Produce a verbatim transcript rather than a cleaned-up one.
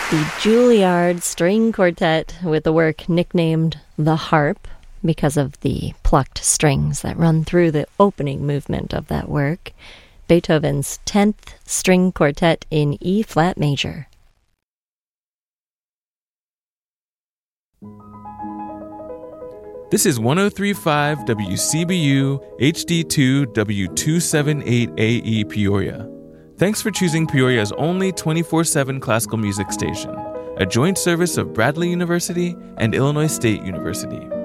The Juilliard String Quartet with the work nicknamed The Harp because of the plucked strings that run through the opening movement of that work. Beethoven's tenth String Quartet in E-flat major. This is one oh three point five W C B U H D two W two seventy-eight A E Peoria. Thanks for choosing Peoria's only twenty-four seven classical music station, a joint service of Bradley University and Illinois State University.